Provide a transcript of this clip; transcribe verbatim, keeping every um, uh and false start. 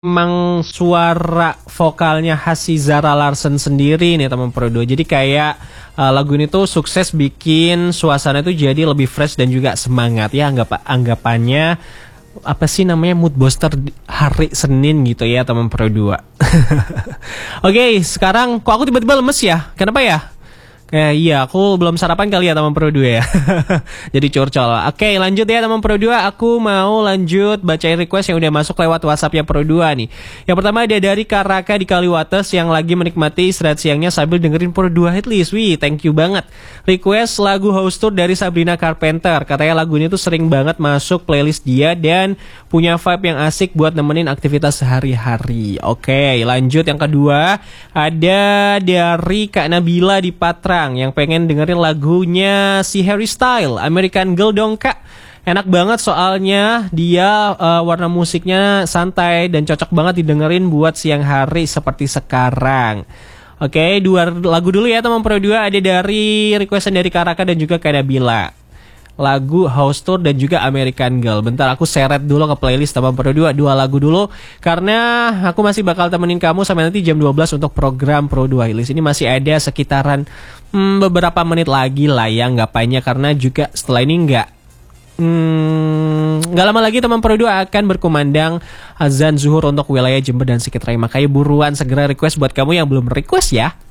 Emang suara vokalnya khas si Zara Larsson sendiri nih teman Pro dua. Jadi kayak uh, lagu ini tuh sukses bikin suasana itu jadi lebih fresh dan juga semangat ya, anggap anggapannya apa sih namanya, mood booster hari Senin gitu ya teman Pro dua. Oke, sekarang kok aku tiba-tiba lemes ya? Kenapa ya? Eh, iya, aku belum sarapan kali ya teman Pro dua ya. Jadi curcol. Oke, lanjut ya teman Pro dua. Aku mau lanjut bacain request yang udah masuk lewat WhatsApp-nya Pro dua nih. Yang pertama ada dari Karaka di Kaliwates yang lagi menikmati istirahat siangnya sambil dengerin Pro dua Hitlist. Wih, thank you banget. Request lagu House Tour dari Sabrina Carpenter. Katanya lagu ini tuh sering banget masuk playlist dia dan punya vibe yang asik buat nemenin aktivitas sehari-hari. Oke, lanjut yang kedua. Ada dari Kak Nabila di Patra yang pengen dengerin lagunya si Harry Styles, American Girl dong kak. Enak banget soalnya dia uh, warna musiknya santai dan cocok banget didengerin buat siang hari seperti sekarang. Oke, dua lagu dulu ya teman Pro dua. Ada dari requestan dari Karaka dan juga Kadabila, lagu House Tour dan juga American Girl. Bentar aku seret dulu ke playlist teman Pro dua, dua lagu dulu karena aku masih bakal temenin kamu sampai nanti jam dua belas untuk program Pro dua Hitlist. Ini masih ada sekitaran hmm, beberapa menit lagi lah ya nggapanya, karena juga setelah ini nggak hmm, nggak lama lagi teman Pro dua akan berkumandang azan zuhur untuk wilayah Jember dan sekitarnya. Makanya buruan segera request buat kamu yang belum request ya.